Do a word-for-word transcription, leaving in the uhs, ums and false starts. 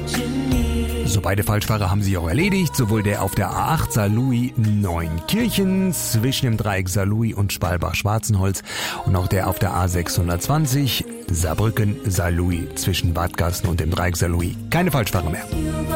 So, beide Falschfahrer haben sich auch erledigt. Sowohl der auf der A acht Saarlouis Neunkirchen zwischen dem Dreieck Saarlouis und Spalbach-Schwarzenholz und auch der auf der A sechshundertzwanzig Saarbrücken Saarlouis zwischen Wadgassen und dem Dreieck Saarlouis. Keine Falschfahrer mehr.